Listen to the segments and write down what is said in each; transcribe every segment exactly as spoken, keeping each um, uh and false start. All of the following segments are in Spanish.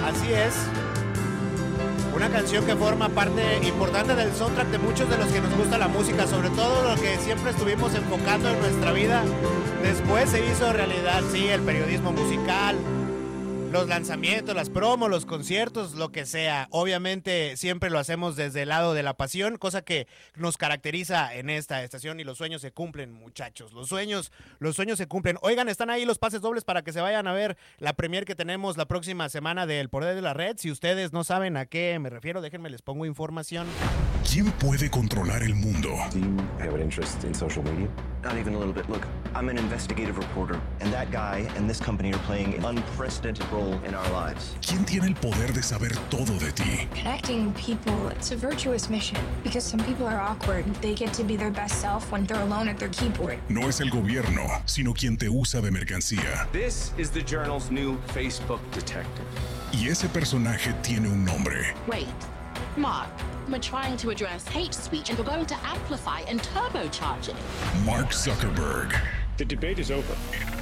Así es. Una canción que forma parte importante del soundtrack de muchos de los que nos gusta la música, sobre todo lo que siempre estuvimos enfocando en nuestra vida. Después se hizo realidad, sí, el periodismo musical, los lanzamientos, las promos, los conciertos, lo que sea. Obviamente siempre lo hacemos desde el lado de la pasión, cosa que nos caracteriza en esta estación, y los sueños se cumplen, muchachos. Los sueños, los sueños se cumplen. Oigan, están ahí los pases dobles para que se vayan a ver la premier que tenemos la próxima semana de El Poder de la Red. Si ustedes no saben a qué me refiero, déjenme les pongo información. ¿Quién puede controlar el mundo? Do you have an interest in social media? Not even a little bit. Look, I'm an investigative reporter, and that guy and this company are playing an unprecedented role in our lives. ¿Quién tiene el poder de saber todo de ti? Connecting people, it's a virtuous mission. Because some people are awkward. They get to be their best self when they're alone at their keyboard. No es el gobierno, sino quien te usa de mercancía. This is the Journal's new Facebook detective. Y ese personaje tiene un nombre. Wait, Mark, we're trying to address hate speech and we're going to amplify and turbocharge it. Mark Zuckerberg. The debate is over.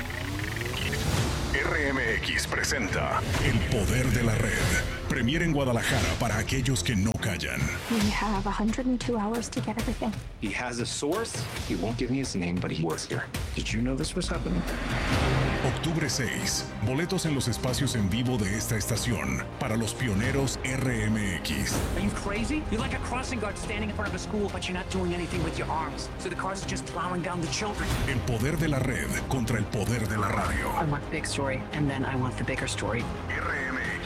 R M X presenta El Poder de la Red. Premier en Guadalajara para aquellos que no callan. We have one hundred two hours to get everything. He has a source. He won't give me his name, but he works here. Did you know this was happening? Octubre seis. Boletos en los espacios en vivo de esta estación para los pioneros R M X. Are you crazy? You're like a crossing guard standing in front of a school, but you're not doing anything with your arms. So the cars are just plowing down the children. El Poder de la Red contra el poder de la radio. I want the big story, and then I want the bigger story. R M X.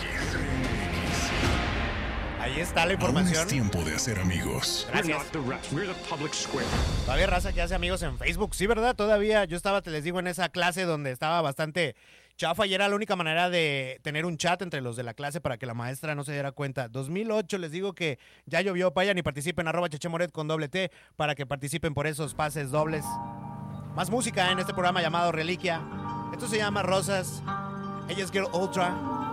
Ahí está la Aún información. es tiempo de hacer amigos. Gracias. We're not the refs. We're the public square. Todavía raza que hace amigos en Facebook. Sí, ¿verdad? Todavía yo estaba, te les digo, en esa clase donde estaba bastante chafa y era la única manera de tener un chat entre los de la clase para que la maestra no se diera cuenta. dos mil ocho, les digo que ya llovió. Vayan y participen, arroba Chechemoret con doble T, para que participen por esos pases dobles. Más música en este programa llamado Reliquia. Esto se llama Rosas. Ella es Girl Ultra.